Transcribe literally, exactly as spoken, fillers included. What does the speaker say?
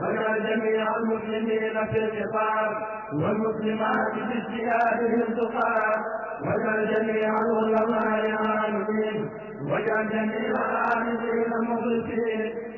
واجعل جميع المسلمين في القطار والمسلمات باجتهادهم تقام، واجعل جميع العلماء عاملين، واجعل جميع العاملين مخلصين،